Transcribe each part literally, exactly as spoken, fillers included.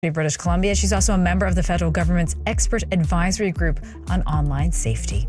British Columbia. She's also a member of the federal government's expert advisory group on online safety.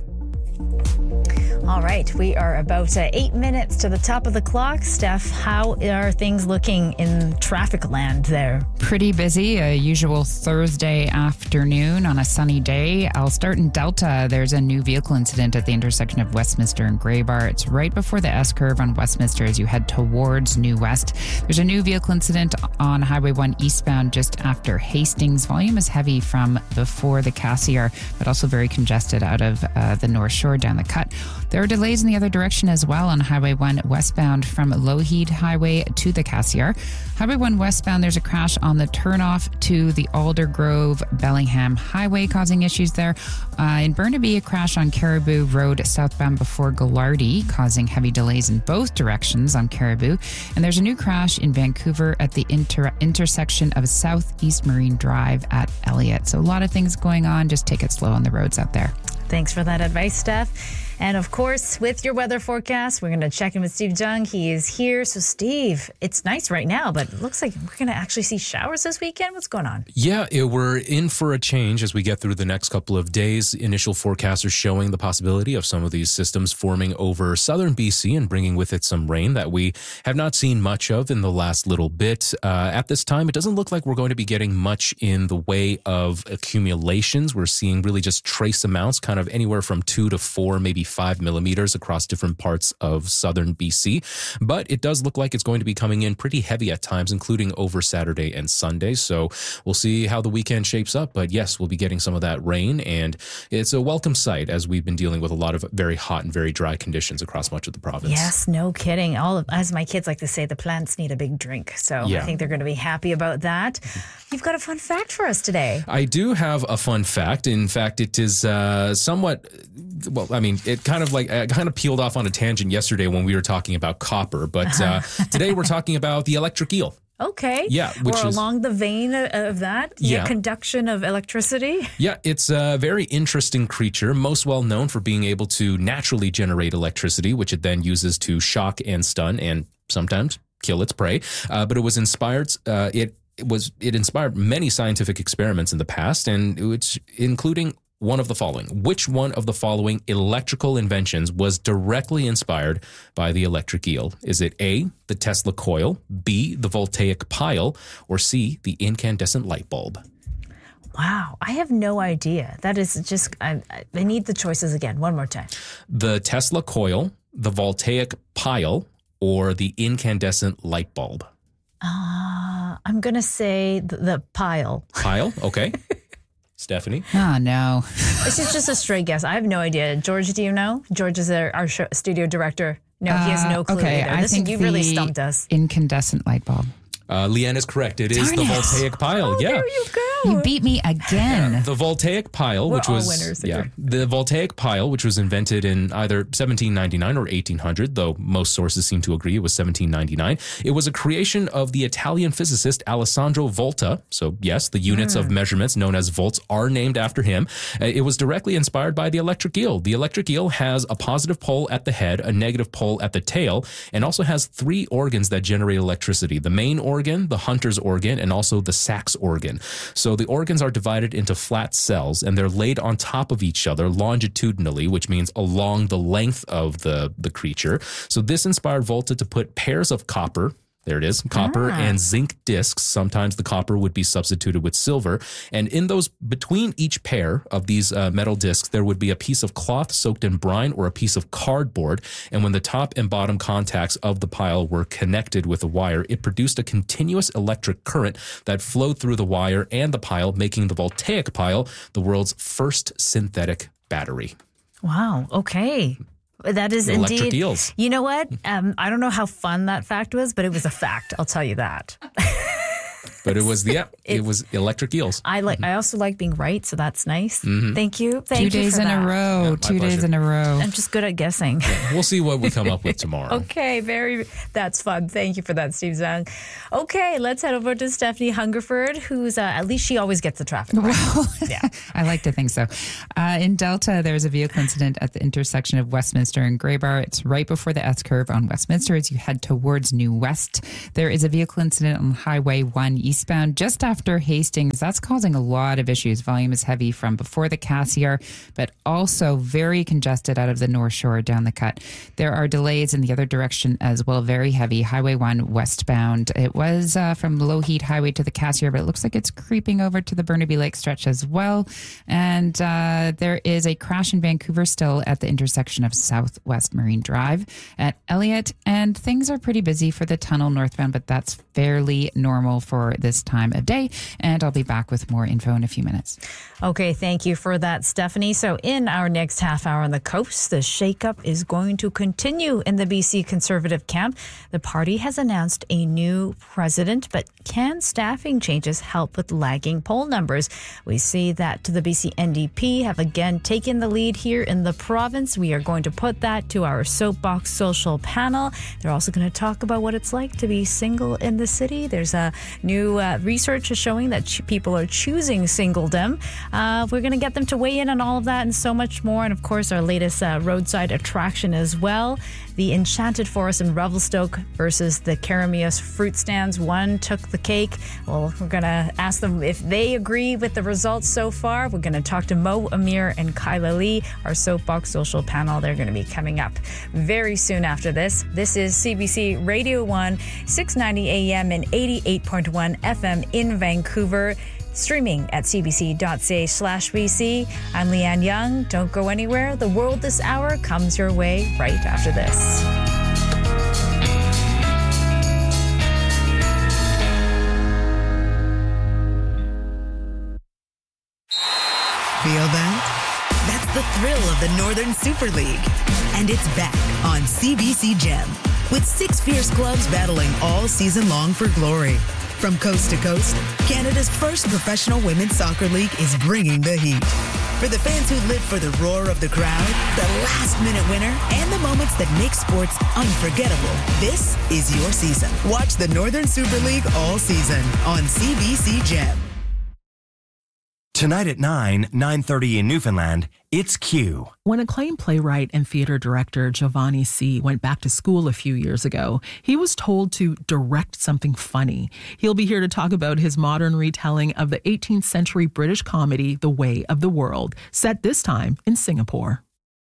All right, we are about uh, eight minutes to the top of the clock. Steph, how are things looking in traffic land there? Pretty busy, a usual Thursday afternoon on a sunny day. I'll start in Delta. There's a new vehicle incident at the intersection of Westminster and Graybar. It's right before the S-curve on Westminster as you head towards New West. There's a new vehicle incident on Highway one eastbound just after Hastings. Volume is heavy from before the Cassiar, but also very congested out of uh, the North Shore down the cut. There are delays in the other direction as well on Highway one westbound from Lougheed Highway to the Cassiar. Highway one westbound, there's a crash on the turnoff to the Aldergrove Bellingham Highway, causing issues there. Uh, in Burnaby, a crash on Caribou Road southbound before Gallardi, causing heavy delays in both directions on Caribou. And there's a new crash in Vancouver at the inter- intersection of Southeast Marine Drive at Elliott. So a lot of things going on. Just take it slow on the roads out there. Thanks for that advice, Steph. And of course, with your weather forecast, we're going to check in with Steve Jung. He is here. So, Steve, it's nice right now, but it looks like we're going to actually see showers this weekend. What's going on? Yeah, it, we're in for a change as we get through the next couple of days. Initial forecasts are showing the possibility of some of these systems forming over southern B C and bringing with it some rain that we have not seen much of in the last little bit. Uh, at this time, it doesn't look like we're going to be getting much in the way of accumulations. We're seeing really just trace amounts, kind of anywhere from two to four, maybe five millimeters across different parts of southern B C. But it does look like it's going to be coming in pretty heavy at times, including over Saturday and Sunday. So we'll see how the weekend shapes up. But yes, we'll be getting some of that rain. And it's a welcome sight as we've been dealing with a lot of very hot and very dry conditions across much of the province. Yes, no kidding. All of, as my kids like to say, the plants need a big drink. So yeah. I think they're going to be happy about that. You've got a fun fact for us today. I do have a fun fact. In fact, it is uh, somewhat, well, I mean, it kind of like, I kind of peeled off on a tangent yesterday when we were talking about copper. But uh, today we're talking about the electric eel. Okay. Yeah. Which or is, along the vein of that, the yeah. conduction of electricity. Yeah, it's a very interesting creature, most well known for being able to naturally generate electricity, which it then uses to shock and stun and sometimes kill its prey. Uh, but it was inspired, uh, it, it was it inspired many scientific experiments in the past, and it's including one of the following. Which one of the following electrical inventions was directly inspired by the electric eel? Is it A, the Tesla coil, B, the voltaic pile, or C, the incandescent light bulb? Wow, I have no idea. That is just, I, I need the choices again. One more time. The Tesla coil, the voltaic pile, or the incandescent light bulb? Uh, I'm going to say the, the pile. Pile, okay. Stephanie? Oh, no. This is just a straight guess. I have no idea. George, do you know? George is our, our show, studio director. No, he has no clue. Uh, okay, either. I This, think you the really stumped us. Incandescent light bulb. Uh, Leanne is correct. It is Darn the it. voltaic pile. Oh, yeah. there you go. You beat me again. Yeah, the voltaic pile, We're which all was winners yeah, here. the voltaic pile, which was invented in either seventeen ninety-nine or eighteen hundred, though most sources seem to agree it was seventeen ninety-nine. It was a creation of the Italian physicist Alessandro Volta. So yes, the units mm. of measurements known as volts are named after him. Uh, it was directly inspired by the electric eel. The electric eel has a positive pole at the head, a negative pole at the tail, and also has three organs that generate electricity: the main organ, the hunter's organ, and also the sacs organ. So the organs are divided into flat cells, and they're laid on top of each other longitudinally, which means along the length of the, the creature. So this inspired Volta to put pairs of copper, there it is, copper ah. and zinc discs. Sometimes the copper would be substituted with silver. And in those, between each pair of these uh, metal discs, there would be a piece of cloth soaked in brine or a piece of cardboard. And when the top and bottom contacts of the pile were connected with a wire, it produced a continuous electric current that flowed through the wire and the pile, making the voltaic pile the world's first synthetic battery. Wow. Okay. That is Electric indeed. eels. You know what? Um, I don't know how fun that fact was, but it was a fact. I'll tell you that. But it was, yeah, it was electric eels. I like. I also like being right, so that's nice. Mm-hmm. Thank you. Thank Two you days for in that. a row. Yeah, Two pleasure. days in a row. I'm just good at guessing. Yeah, we'll see what we come up with tomorrow. Okay, very. That's fun. Thank you for that, Steve Zhang. Okay, let's head over to Stephanie Hungerford, who's uh, at least she always gets the traffic right. Well, Yeah. I like to think so. Uh, in Delta, there's a vehicle incident at the intersection of Westminster and Graybar. It's right before the S-curve on Westminster as you head towards New West. There is a vehicle incident on Highway one east eastbound just after Hastings. That's causing a lot of issues. Volume is heavy from before the Cassiar, but also very congested out of the North Shore down the cut. There are delays in the other direction as well. Very heavy. Highway one westbound. It was uh, from Lougheed Highway to the Cassiar, but it looks like it's creeping over to the Burnaby Lake stretch as well. And uh, there is a crash in Vancouver still at the intersection of Southwest Marine Drive at Elliott. And things are pretty busy for the tunnel northbound, but that's fairly normal for this time of day. And I'll be back with more info in a few minutes. Okay, thank you for that, Stephanie. So in our next half hour on the coast, the shakeup is going to continue in the B C Conservative camp. The party has announced a new president, but can staffing changes help with lagging poll numbers? We see that the B C N D P have again taken the lead here in the province. We are going to put that to our Soapbox Social panel. They're also going to talk about what it's like to be single in the city. There's a new uh, research showing that ch- people are choosing singledom. Uh, we're going to get them to weigh in on all of that and so much more. And of course, our latest uh, roadside attraction as well. The Enchanted Forest in Revelstoke versus the Karamios fruit stands. One took the cake. Well, we're going to ask them if they agree with the results so far. We're going to talk to Mo Amir and Kyla Lee, our Soapbox Social panel. They're going to be coming up very soon after this. This is C B C Radio one, six ninety A M and eighty-eight point one F M in Vancouver. Streaming at cbc.ca slash BC. I'm Leanne Young. Don't go anywhere. The World This Hour comes your way right after this. Feel that? That's the thrill of the Northern Super League. And it's back on C B C Gem with six fierce clubs battling all season long for glory. From coast to coast, Canada's first professional women's soccer league is bringing the heat. For the fans who live for the roar of the crowd, the last-minute winner, and the moments that make sports unforgettable, this is your season. Watch the Northern Super League all season on C B C Gem. Tonight at nine, nine thirty in Newfoundland, it's Q. When acclaimed playwright and theater director Giovanni C. went back to school a few years ago, he was told to direct something funny. He'll be here to talk about his modern retelling of the eighteenth century British comedy, The Way of the World, set this time in Singapore.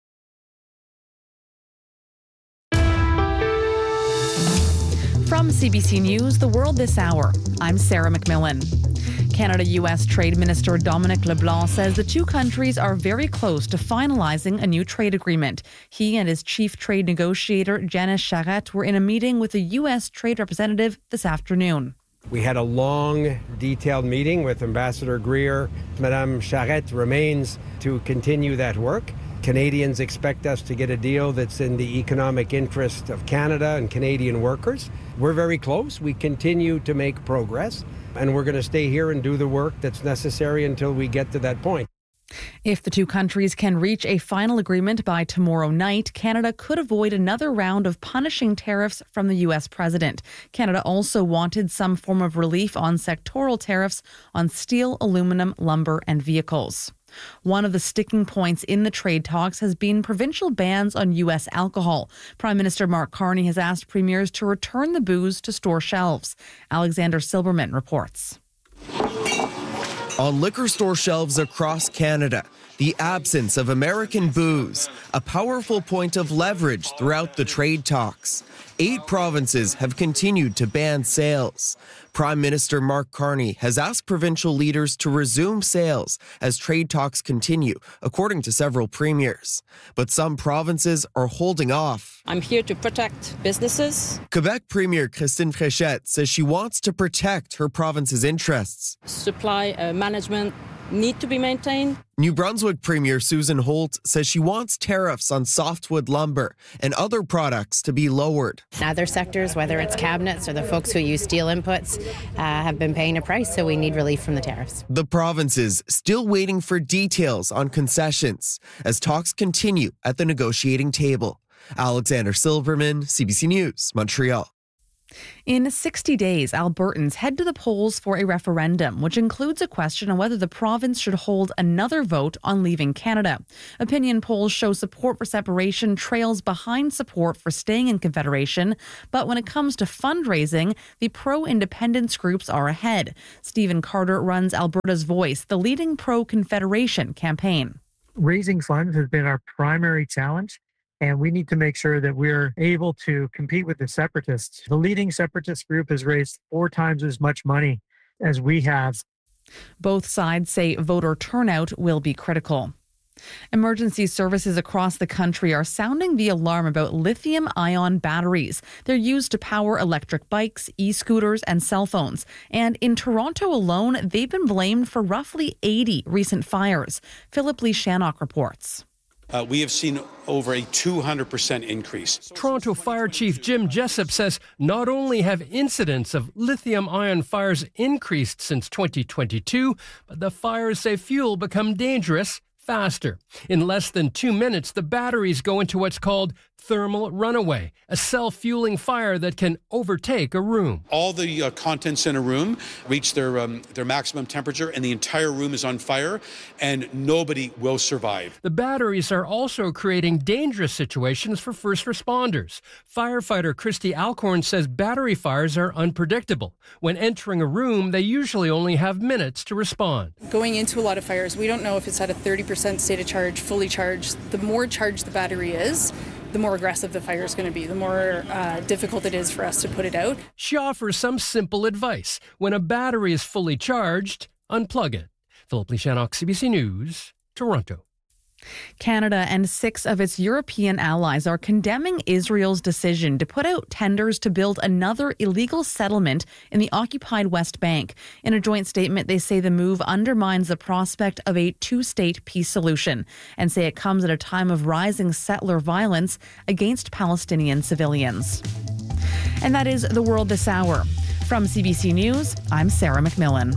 From C B C News, The World This Hour, I'm Sarah McMillan. Canada-U S Trade Minister Dominic LeBlanc says the two countries are very close to finalizing a new trade agreement. He and his chief trade negotiator, Janice Charette, were in a meeting with a U S trade representative this afternoon. We had a long, detailed meeting with Ambassador Greer. Madame Charette remains to continue that work. Canadians expect us to get a deal that's in the economic interest of Canada and Canadian workers. We're very close. We continue to make progress, and we're going to stay here and do the work that's necessary until we get to that point. If the two countries can reach a final agreement by tomorrow night, Canada could avoid another round of punishing tariffs from the U S president. Canada also wanted some form of relief on sectoral tariffs on steel, aluminum, lumber, and vehicles. One of the sticking points in the trade talks has been provincial bans on U S alcohol. Prime Minister Mark Carney has asked premiers to return the booze to store shelves. Alexander Silberman reports. On liquor store shelves across Canada, the absence of American booze, a powerful point of leverage throughout the trade talks. Eight provinces have continued to ban sales. Prime Minister Mark Carney has asked provincial leaders to resume sales as trade talks continue, according to several premiers. But some provinces are holding off. I'm here to protect businesses. Quebec Premier Christine Fréchette says she wants to protect her province's interests. Supply uh, management need to be maintained. New Brunswick Premier Susan Holt says she wants tariffs on softwood lumber and other products to be lowered. Other sectors, whether it's cabinets or the folks who use steel inputs, uh, have been paying a price, so we need relief from the tariffs. The provinces still waiting for details on concessions as talks continue at the negotiating table. Alexander Silberman, C B C News, Montreal. In sixty days, Albertans head to the polls for a referendum, which includes a question on whether the province should hold another vote on leaving Canada. Opinion polls show support for separation trails behind support for staying in Confederation, but when it comes to fundraising, the pro-independence groups are ahead. Stephen Carter runs Alberta's Voice, the leading pro-Confederation campaign. Raising funds has been our primary challenge. And we need to make sure that we're able to compete with the separatists. The leading separatist group has raised four times as much money as we have. Both sides say voter turnout will be critical. Emergency services across the country are sounding the alarm about lithium-ion batteries. They're used to power electric bikes, e-scooters, and cell phones. And in Toronto alone, they've been blamed for roughly eighty recent fires. Philip Lee Shannock reports. Uh, we have seen over a two hundred percent increase. Toronto Fire Chief Jim Jessup says not only have incidents of lithium-ion fires increased since twenty twenty-two, but the fires say fuel become dangerous faster. In less than two minutes, the batteries go into what's called thermal runaway, a self-fueling fire that can overtake a room. All the uh, contents in a room reach their um, their maximum temperature and the entire room is on fire and nobody will survive. The batteries are also creating dangerous situations for first responders. Firefighter Christy Alcorn says battery fires are unpredictable. When entering a room, they usually only have minutes to respond. Going into a lot of fires, we don't know if it's at a thirty percent state of charge, fully charged. The more charged the battery is, the more aggressive the fire is going to be, the more uh, difficult it is for us to put it out. She offers some simple advice. When a battery is fully charged, unplug it. Philip Lee Shannock, C B C News, Toronto. Canada and six of its European allies are condemning Israel's decision to put out tenders to build another illegal settlement in the occupied West Bank. In a joint statement, they say the move undermines the prospect of a two-state peace solution and say it comes at a time of rising settler violence against Palestinian civilians. And that is the world this hour. From C B C News, I'm Sarah McMillan.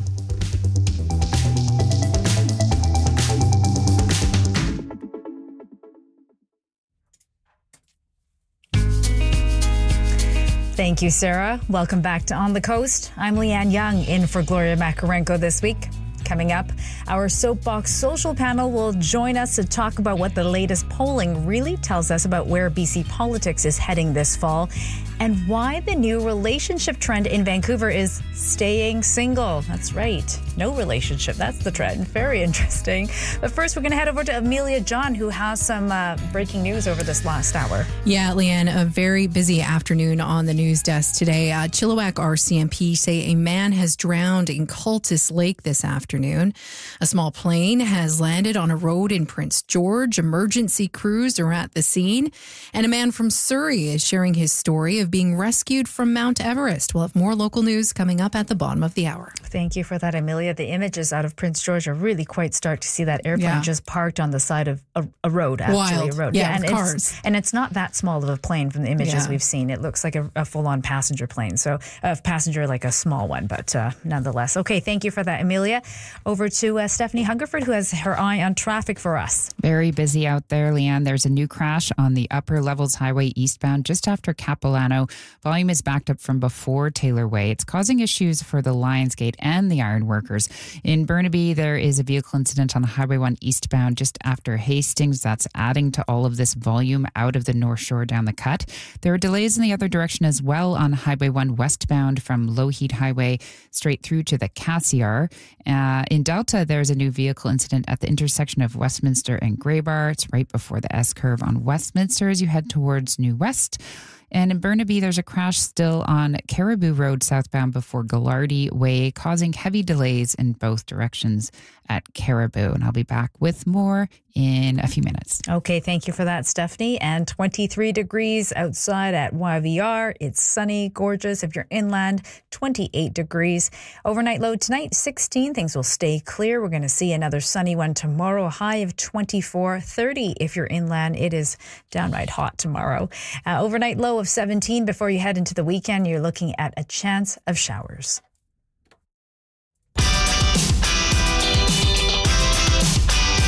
Thank you, Sarah. Welcome back to On the Coast. I'm Leanne Young, in for Gloria Makarenko this week. Coming up, our Soapbox Social panel will join us to talk about what the latest polling really tells us about where B C politics is heading this fall and why the new relationship trend in Vancouver is staying single. That's right. No relationship. That's the trend. Very interesting. But first, we're going to head over to Amelia John, who has some uh, breaking news over this last hour. Yeah, Leanne, a very busy afternoon on the news desk today. Uh, Chilliwack R C M P say a man has drowned in Cultus Lake this afternoon. A small plane has landed on a road in Prince George. Emergency crews are at the scene. And a man from Surrey is sharing his story of being rescued from Mount Everest. We'll have more local news coming up at the bottom of the hour. Thank you for that, Amelia. The images out of Prince George are really quite stark to see that airplane yeah. just parked on the side of a, a road, actually. Wild. A road. Yeah, yeah and, cars. It's, and it's not that small of a plane from the images yeah. we've seen. It looks like a, a full-on passenger plane. So a uh, passenger, like a small one, but uh, nonetheless. Okay, thank you for that, Amelia. Over to uh, Stephanie Hungerford, who has her eye on traffic for us. Very busy out there, Leanne. There's a new crash on the Upper Levels Highway eastbound just after Capilano. Volume is backed up from before Taylor Way. It's causing issues for the Lionsgate and the Ironworkers. In Burnaby, there is a vehicle incident on Highway one eastbound just after Hastings. That's adding to all of this volume out of the North Shore down the cut. There are delays in the other direction as well on Highway one westbound from Lougheed Highway straight through to the Cassiar. Uh, in Delta, there's a new vehicle incident at the intersection of Westminster and Graybar. It's right before the S-curve on Westminster as you head towards New West. And in Burnaby, there's a crash still on Caribou Road southbound before Gallardi Way, causing heavy delays in both directions at Caribou. And I'll be back with more in a few minutes. Okay, thank you for that, Stephanie. And twenty-three degrees outside at Y V R. It's sunny, gorgeous. If you're inland, twenty-eight degrees. Overnight low tonight, sixteen. Things will stay clear. We're going to see another sunny one tomorrow. A high of twenty-four, thirty if you're inland. It is downright hot tomorrow. Uh, overnight low of seventeen. Before you head into the weekend, you're looking at a chance of showers.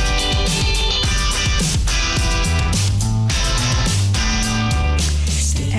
And that's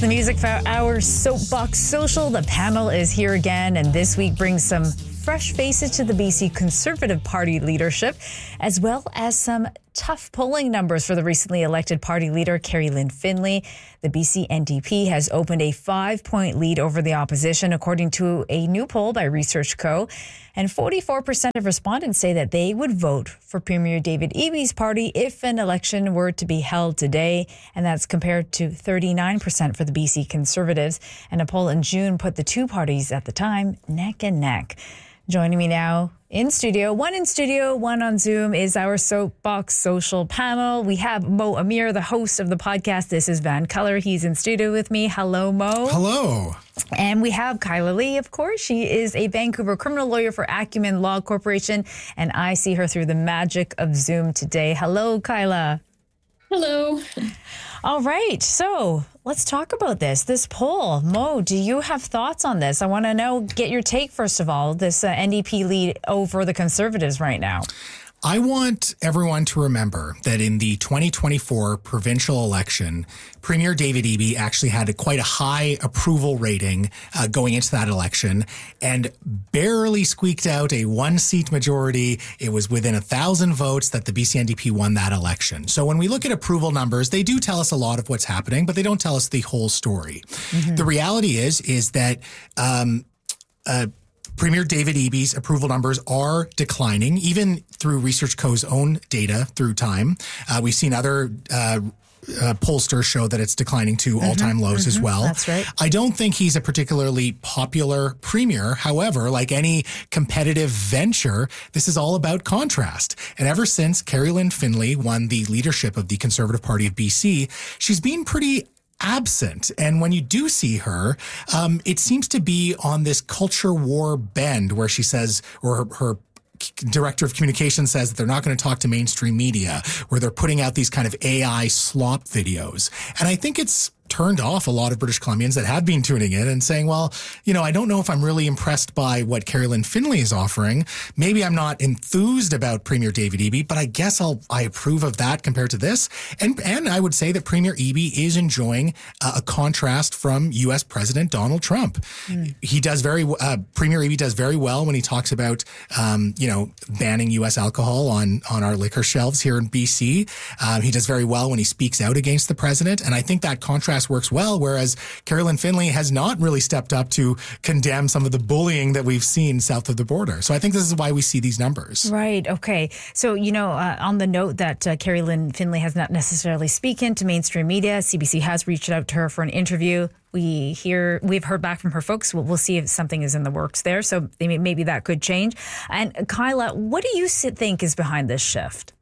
the music for our Soapbox Social. The panel is here again, and this week brings some fresh faces to the B C Conservative Party leadership, as well as some tough polling numbers for the recently elected party leader, Kerry-Lynne Finley. The B C N D P has opened a five-point lead over the opposition, according to a new poll by Research Co. And forty-four percent of respondents say that they would vote for Premier David Eby's party if an election were to be held today. And that's compared to thirty-nine percent for the B C Conservatives. And a poll in June put the two parties at the time neck and neck. Joining me now in studio, one in studio, one on Zoom, is our Soapbox Social panel. We have Mo Amir, the host of the podcast. This is Van Culler. He's in studio with me. Hello, Mo. Hello. And we have Kyla Lee, of course. She is a Vancouver criminal lawyer for Acumen Law Corporation, and I see her through the magic of Zoom today. Hello, Kyla. Hello. All right. So let's talk about this. This poll. Mo, do you have thoughts on this? I want to know, get your take, first of all, this uh, N D P lead over the Conservatives right now. I want everyone to remember that in the twenty twenty-four provincial election, Premier David Eby actually had a, quite a high approval rating uh, going into that election and barely squeaked out a one-seat majority. It was within a thousand votes that the B C N D P won that election. So when we look at approval numbers, they do tell us a lot of what's happening, but they don't tell us the whole story. Mm-hmm. The reality is, is that um, uh, Premier David Eby's approval numbers are declining, even through Research Co.'s own data through time. Uh, we've seen other uh, uh, pollsters show that it's declining to mm-hmm, all-time lows mm-hmm, as well. That's right. I don't think he's a particularly popular premier. However, like any competitive venture, this is all about contrast. And ever since Kerry-Lynne Finley won the leadership of the Conservative Party of B C, she's been pretty absent. And when you do see her, um, it seems to be on this culture war bend where she says, or her, her director of communications says that they're not going to talk to mainstream media, where they're putting out these kind of A I slop videos. And I think it's turned off a lot of British Columbians that have been tuning in and saying, well, you know, I don't know if I'm really impressed by what Kerry-Lynne Finley is offering. Maybe I'm not enthused about Premier David Eby, but I guess I'll, I approve of that compared to this. And, and I would say that Premier Eby is enjoying uh, a contrast from U S President Donald Trump. Mm. He does very, uh, Premier Eby does very well when he talks about, um, you know, banning U S alcohol on, on our liquor shelves here in B C. Um, he does very well when he speaks out against the president. And I think that contrast works well, whereas Kerry-Lynne Finley has not really stepped up to condemn some of the bullying that we've seen south of the border. So I think this is why we see these numbers. Right. Okay. So, you know, uh, on the note that uh, Kerry-Lynne Finley has not necessarily spoken to mainstream media, C B C has reached out to her for an interview. We hear, we've heard back from her folks. We'll, we'll see if something is in the works there. So maybe that could change. And Kyla, what do you think is behind this shift?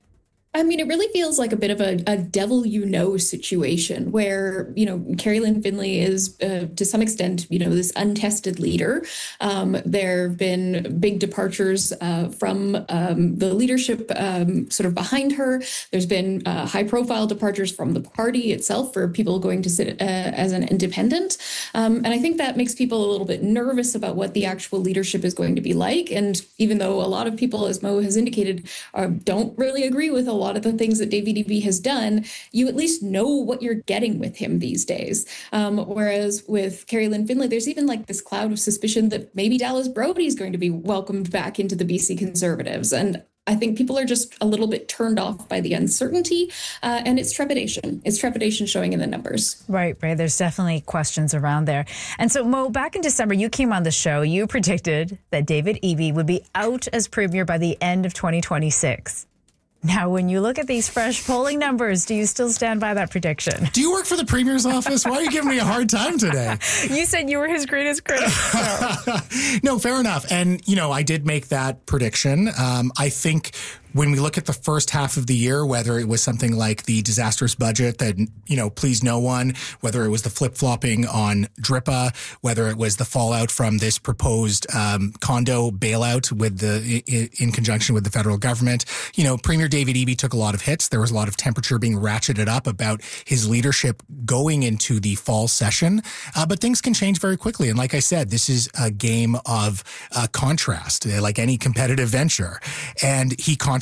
I mean, it really feels like a bit of a, a devil you know situation where, you know, Kerry-Lynne Finley is uh, to some extent, you know, this untested leader. Um, there have been big departures uh, from um, the leadership um, sort of behind her. There's been uh, high profile departures from the party itself for people going to sit uh, as an independent. Um, and I think that makes people a little bit nervous about what the actual leadership is going to be like. And even though a lot of people, as Mo has indicated, uh, don't really agree with a lot of the things that David Eby has done, you at least know what you're getting with him these days. Um, whereas with Kerry-Lynne Finley, there's even like this cloud of suspicion that maybe Dallas Brody is going to be welcomed back into the B C Conservatives. And I think people are just a little bit turned off by the uncertainty, uh, and it's trepidation. It's trepidation showing in the numbers. Right, right. There's definitely questions around there. And so, Mo, back in December, you came on the show. You predicted that David Eby would be out as premier by the end of twenty twenty-six. Now, when you look at these fresh polling numbers, do you still stand by that prediction? Do you work for the Premier's office? Why are you giving me a hard time today? You said you were his greatest critic. So. No, fair enough. And, you know, I did make that prediction. Um, I think when we look at the first half of the year, whether it was something like the disastrous budget that, you know, pleased no one, whether it was the flip-flopping on DRIPA, whether it was the fallout from this proposed um, condo bailout with the in, in conjunction with the federal government, you know, Premier David Eby took a lot of hits. There was a lot of temperature being ratcheted up about his leadership going into the fall session. Uh, but things can change very quickly. And like I said, this is a game of uh, contrast, like any competitive venture. And he contrasted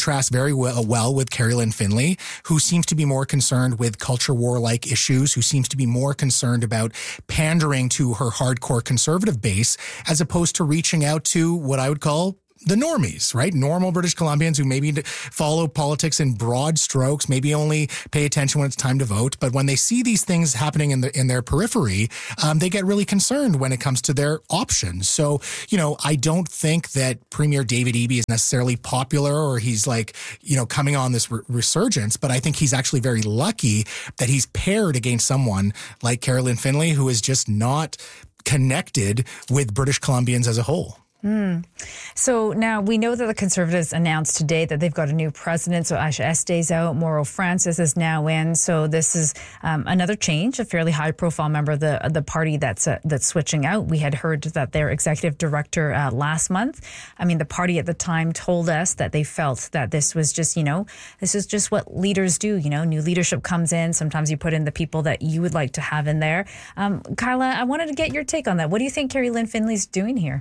contrasts very well, well with Kerry-Lynne Finley, who seems to be more concerned with culture war-like issues, who seems to be more concerned about pandering to her hardcore conservative base, as opposed to reaching out to what I would call the normies, right? Normal British Columbians who maybe follow politics in broad strokes, maybe only pay attention when it's time to vote. But when they see these things happening in the in their periphery, um, they get really concerned when it comes to their options. So, you know, I don't think that Premier David Eby is necessarily popular or he's like, you know, coming on this re- resurgence. But I think he's actually very lucky that he's paired against someone like Kerry-Lynne Finley, who is just not connected with British Columbians as a whole. Mm. So now we know that the Conservatives announced today that they've got a new president. So Aisha Estey's out, Mauro Francis is now in. So this is um, another change, a fairly high-profile member of the the party that's uh, that's switching out. We had heard that their executive director uh, last month. I mean, the party at the time told us that they felt that this was just, you know, this is just what leaders do. You know, new leadership comes in. Sometimes you put in the people that you would like to have in there. Um, Kyla, I wanted to get your take on that. What do you think Kerry-Lynne Finley's doing here?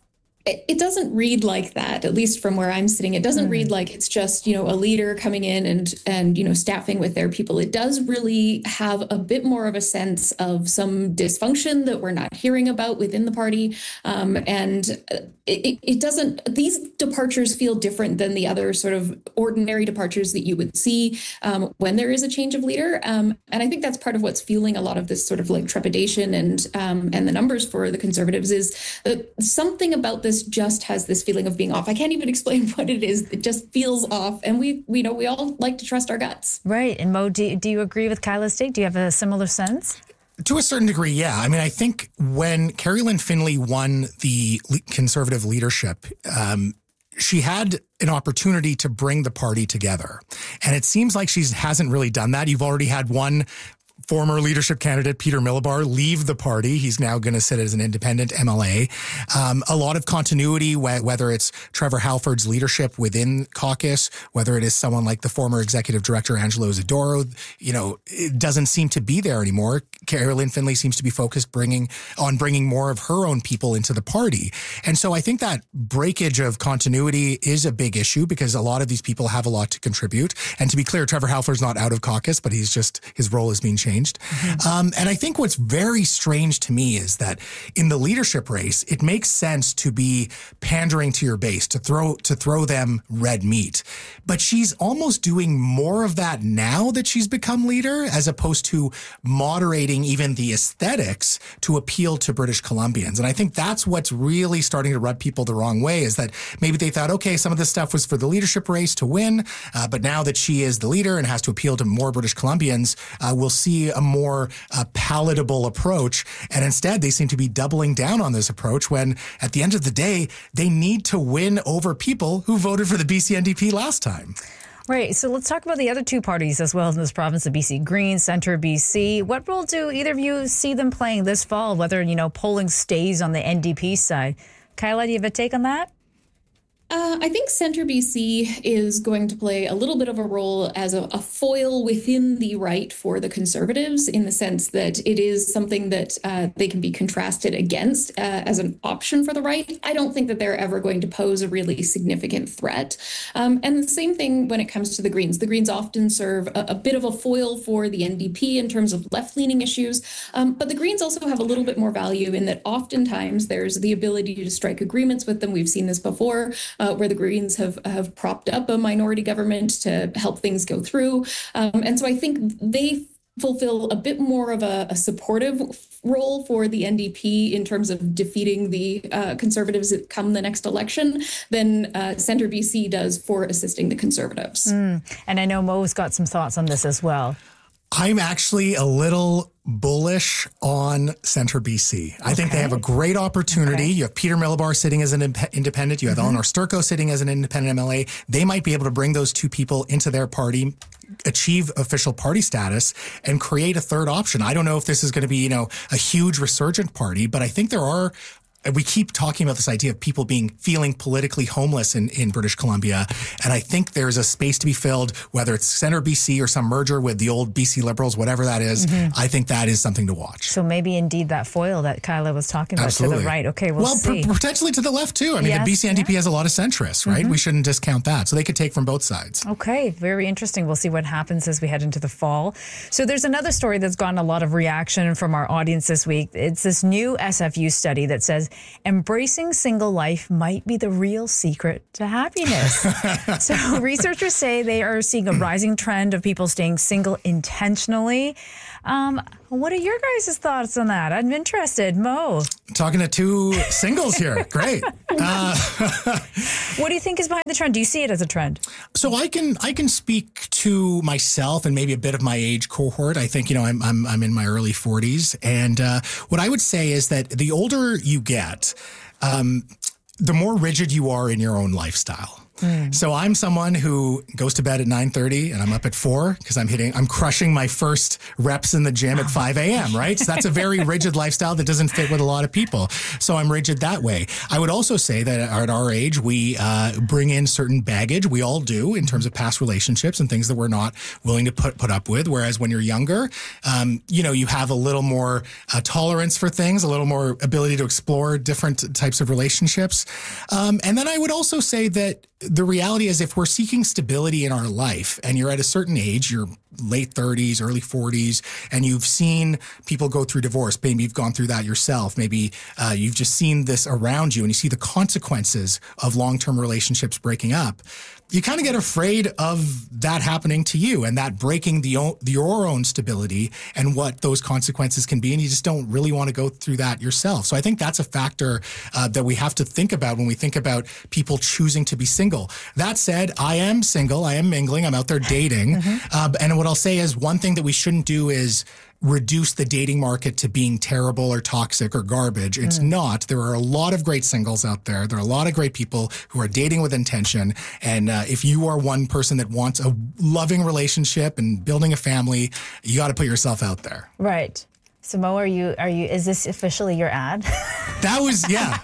It doesn't read like that, at least from where I'm sitting. It doesn't mm. read like it's just, you know, a leader coming in and, and, you know, staffing with their people. It does really have a bit more of a sense of some dysfunction that we're not hearing about within the party. Um, and it, it doesn't, these departures feel different than the other sort of ordinary departures that you would see um, when there is a change of leader. Um, and I think that's part of what's fueling a lot of this sort of like trepidation and, um, and the numbers for the Conservatives is that something about this just has this feeling of being off. I can't even explain what it is. It just feels off. And we, we know we all like to trust our guts. Right. And Mo, do, do you agree with Kyla's take? Do you have a similar sense? To a certain degree, yeah. I mean, I think when Kerry-Lynne Finley won the Conservative leadership, um, she had an opportunity to bring the party together. And it seems like she hasn't really done that. You've already had one former leadership candidate, Peter Millibar, leave the party. He's now going to sit as an independent M L A. Um, a lot of continuity, wh- whether it's Trevor Halford's leadership within caucus, whether it is someone like the former executive director, Angelo Isidoro, you know, it doesn't seem to be there anymore. Kerry-Lynne Finley seems to be focused bringing on bringing more of her own people into the party. And so I think that breakage of continuity is a big issue because a lot of these people have a lot to contribute. And to be clear, Trevor Halford's not out of caucus, but he's just, his role is being changed. Mm-hmm. Um, and I think what's very strange to me is that in the leadership race, it makes sense to be pandering to your base, to throw to throw them red meat. But she's almost doing more of that now that she's become leader, as opposed to moderating even the aesthetics to appeal to British Columbians. And I think that's what's really starting to rub people the wrong way, is that maybe they thought, okay, some of this stuff was for the leadership race to win, uh, but now that she is the leader and has to appeal to more British Columbians, uh, we'll see a more uh, palatable approach. And instead, they seem to be doubling down on this approach when, at the end of the day, they need to win over people who voted for the B C N D P last time. Right. So let's talk about the other two parties as well in this province, the B C Greens, Centre B C. What role do either of you see them playing this fall, whether, you know, polling stays on the N D P side? Kyla, do you have a take on that? Uh, I think Centre B C is going to play a little bit of a role as a, a foil within the right for the Conservatives, in the sense that it is something that uh, they can be contrasted against uh, as an option for the right. I don't think that they're ever going to pose a really significant threat. Um, and the same thing when it comes to the Greens. The Greens often serve a, a bit of a foil for the N D P in terms of left-leaning issues. Um, but the Greens also have a little bit more value in that oftentimes there's the ability to strike agreements with them. We've seen this before. Uh, where the Greens have, have propped up a minority government to help things go through. Um, and so I think they fulfill a bit more of a, a supportive role for the N D P in terms of defeating the uh, Conservatives come the next election than uh, Centre B C does for assisting the Conservatives. Mm. And I know Mo's got some thoughts on this as well. I'm actually a little bullish on Centre B C. I okay. think they have a great opportunity. Okay. You have Peter Millibar sitting as an imp- independent. You have mm-hmm. Eleanor Sturko sitting as an independent M L A. They might be able to bring those two people into their party, achieve official party status, and create a third option. I don't know if this is going to be, you know, a huge resurgent party, but I think there are we keep talking about this idea of people being feeling politically homeless in, in British Columbia. And I think there's a space to be filled, whether it's Centre B C or some merger with the old B C Liberals, whatever that is. Mm-hmm. I think that is something to watch. So maybe indeed that foil that Kyla was talking about Absolutely. To the right. Okay, we'll, well see. Well, p- potentially to the left too. I mean, yes, the B C N D P yeah. has a lot of centrists, right? Mm-hmm. We shouldn't discount that. So they could take from both sides. Okay, very interesting. We'll see what happens as we head into the fall. So there's another story that's gotten a lot of reaction from our audience this week. It's this new S F U study that says embracing single life might be the real secret to happiness. So researchers say they are seeing a rising trend of people staying single intentionally. Um, what are your guys' thoughts on that? I'm interested. Mo. Talking to two singles here. Great. Uh, what do you think is behind the trend? Do you see it as a trend? So I can I can speak to myself and maybe a bit of my age cohort. I think, you know, I'm I'm, I'm in my early forties. And uh, what I would say is that the older you get, um, the more rigid you are in your own lifestyle. Mm. So I'm someone who goes to bed at nine thirty and I'm up at four because I'm hitting, I'm crushing my first reps in the gym at five a.m., right? So that's a very rigid lifestyle that doesn't fit with a lot of people. So I'm rigid that way. I would also say that at our age, we uh, bring in certain baggage. We all do in terms of past relationships and things that we're not willing to put, put up with. Whereas when you're younger, um, you know, you have a little more uh, tolerance for things, a little more ability to explore different types of relationships. Um, and then I would also say that the reality is if we're seeking stability in our life and you're at a certain age, you're late thirties, early forties, and you've seen people go through divorce, maybe you've gone through that yourself, maybe uh, you've just seen this around you and you see the consequences of long-term relationships breaking up, you kind of get afraid of that happening to you and that breaking the, o- the your own stability and what those consequences can be. And you just don't really want to go through that yourself. So I think that's a factor uh, that we have to think about when we think about people choosing to be single. That said, I am single. I am mingling. I'm out there dating. Mm-hmm. Uh, and what I'll say is one thing that we shouldn't do is reduce the dating market to being terrible or toxic or garbage. It's mm. not. There are a lot of great singles out there. There are a lot of great people who are dating with intention. And uh, if you are one person that wants a loving relationship and building a family, you got to put yourself out there. Right. So Mo, are you, are you, is this officially your ad? That was, yeah.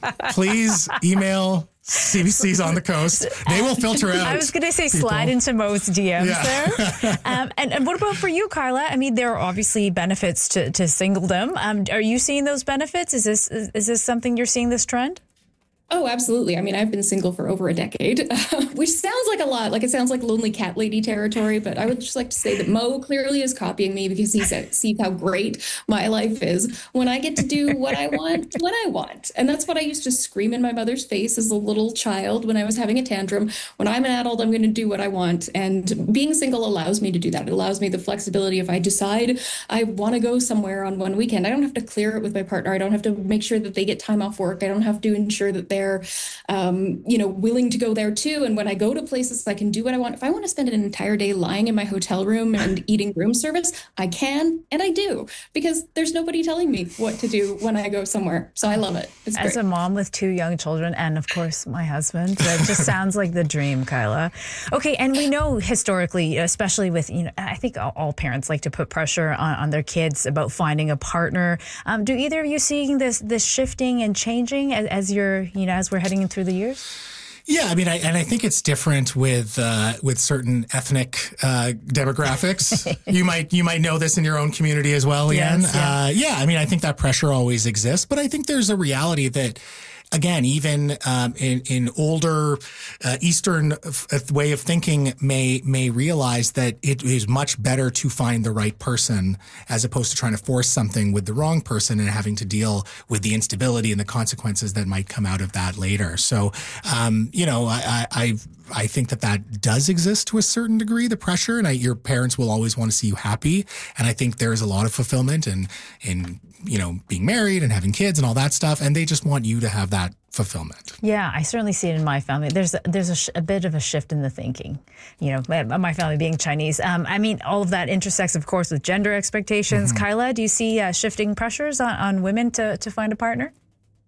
Please email C B C's on the coast. They will filter out. I was going to say people. Slide into Mo's D Ms yeah. there. Um, and, and what about for you, Carla? I mean, there are obviously benefits to, to singledom. Um, are you seeing those benefits? Is this is, is this something you're seeing this trend? Oh, absolutely. I mean, I've been single for over a decade, which sounds like a lot. Like it sounds like lonely cat lady territory. But I would just like to say that Mo clearly is copying me because he sees how great my life is when I get to do what I want when I want. And that's what I used to scream in my mother's face as a little child when I was having a tantrum. When I'm an adult, I'm going to do what I want. And being single allows me to do that. It allows me the flexibility. If I decide I want to go somewhere on one weekend, I don't have to clear it with my partner. I don't have to make sure that they get time off work. I don't have to ensure that they're They're, um, you know, willing to go there too. And when I go to places, I can do what I want. If I want to spend an entire day lying in my hotel room and eating room service, I can, and I do, because there's nobody telling me what to do when I go somewhere. So I love it. It's As great. a mom with two young children, and of course my husband, that just sounds like the dream, Kyla. Okay, and we know historically, especially with, you know, I think all, all parents like to put pressure on, on their kids about finding a partner. Um, do either of you seeing this this shifting and changing as, as you're, you know, as we're heading through the years? Yeah, I mean, I, and I think it's different with uh, with certain ethnic uh, demographics. you might you might know this in your own community as well, Leanne. Yes, yeah. Uh, yeah, I mean, I think that pressure always exists, but I think there's a reality that, again, even um, in, in older uh, Eastern f- way of thinking may may realize that it is much better to find the right person as opposed to trying to force something with the wrong person and having to deal with the instability and the consequences that might come out of that later. So, um, you know, I, I I think that that does exist to a certain degree, the pressure, and I, your parents will always want to see you happy. And I think there's a lot of fulfillment in, in, you know, being married and having kids and all that stuff. And they just want you to have that fulfillment. Yeah, I certainly see it in my family. There's a, there's a, sh- a bit of a shift in the thinking, you know, my, my family being Chinese. Um, I mean, all of that intersects, of course, with gender expectations. Mm-hmm. Kyla, do you see uh, shifting pressures on, on women to, to find a partner?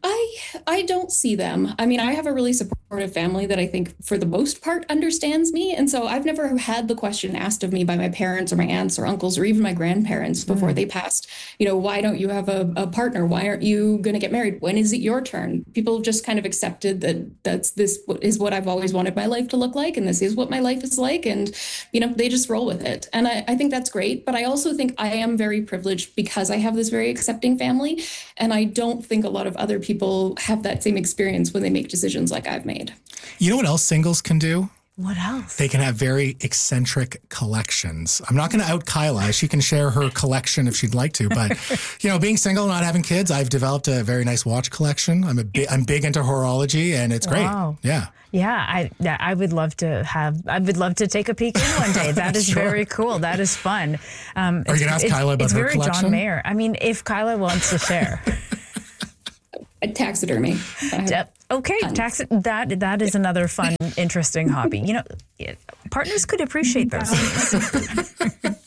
I I don't see them. I mean, I have a really supportive family that I think for the most part understands me. And so I've never had the question asked of me by my parents or my aunts or uncles or even my grandparents before mm. they passed, you know, why don't you have a, a partner? Why aren't you going to get married? When is it your turn? People just kind of accepted that that's this is what I've always wanted my life to look like. And this is what my life is like. And, you know, they just roll with it. And I, I think that's great. But I also think I am very privileged because I have this very accepting family. And I don't think a lot of other people people have that same experience when they make decisions like I've made. You know what else singles can do? What else? They can have very eccentric collections. I'm not going to out Kyla. She can share her collection if she'd like to. But, you know, being single, not having kids, I've developed a very nice watch collection. I'm a bi- I'm big into horology, and it's great. Wow. Yeah. Yeah, I yeah, I would love to have. I would love to take a peek in one day. That is sure. very cool. That is fun. Um, Are you going to ask Kyla about her collection? It's very John Mayer. I mean, if Kyla wants to share. Taxidermy. Okay, tax that that is another fun, interesting hobby. You know, partners could appreciate those things.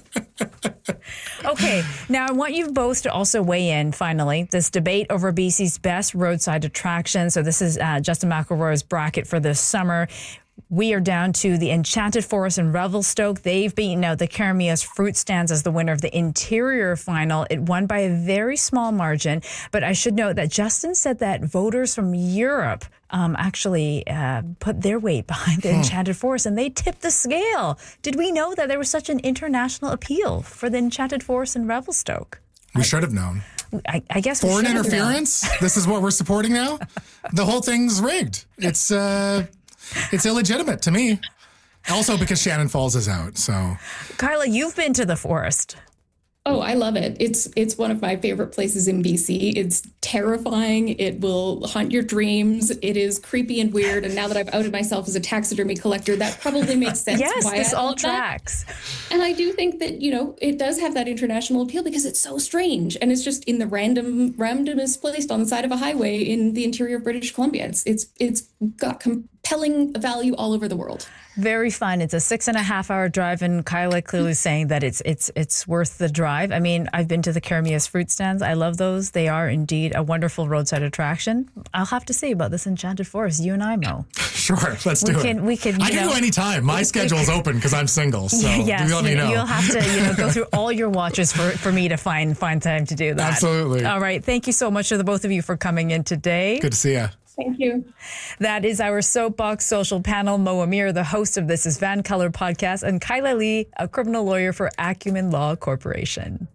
Okay, now I want you both to also weigh in, finally, this debate over B C's best roadside attraction. So this is uh, Justin McElroy's bracket for this summer. We are down to the Enchanted Forest in Revelstoke. They've beaten out the Caramias Fruit Stands as the winner of the interior final. It won by a very small margin. But I should note that Justin said that voters from Europe um, actually uh, put their weight behind the hmm. Enchanted Forest, and they tipped the scale. Did we know that there was such an international appeal for the Enchanted Forest in Revelstoke? We I, should have known. I, I guess Foreign interference? This is what we're supporting now? The whole thing's rigged. It's... Uh... It's illegitimate to me. Also because Shannon Falls is out, so. Kyla, you've been to the forest. Oh, I love it. It's it's one of my favorite places in B C. It's terrifying. It will haunt your dreams. It is creepy and weird. And now that I've outed myself as a taxidermy collector, that probably makes sense. Yes, why this I all tracks. That. And I do think that, you know, it does have that international appeal because it's so strange. And it's just in the random, randomest placed on the side of a highway in the interior of British Columbia. It's it's it's got compelling value all over the world. Very fun. It's a six and a half hour drive, and Kyla clearly saying that it's it's it's worth the drive. I mean, I've been to the Caramias Fruit Stands. I love those. They are indeed a wonderful roadside attraction. I'll have to say about this Enchanted Forest, you and I, Mo. Sure, let's we do can, it. We can. I can know, go anytime. My schedule's open because I'm single. So yes, let me you, know. You'll have to you know go through all your watches for, for me to find find time to do that. Absolutely. All right. Thank you so much to the both of you for coming in today. Good to see you. Thank you. That is our Soapbox Social panel. Mo Amir, the host of This Is Vancolour podcast, and Kyla Lee, a criminal lawyer for Acumen Law Corporation.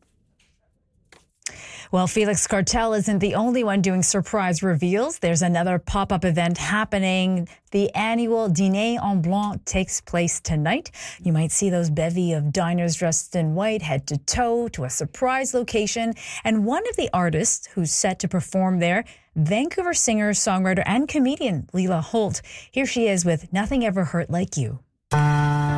Well, Felix Cartel isn't the only one doing surprise reveals. There's another pop-up event happening. The annual Dîner en Blanc takes place tonight. You might see those bevy of diners dressed in white head to toe to a surprise location. And one of the artists who's set to perform there, Vancouver singer, songwriter, and comedian Leela Holt. Here she is with Nothing Ever Hurt Like You.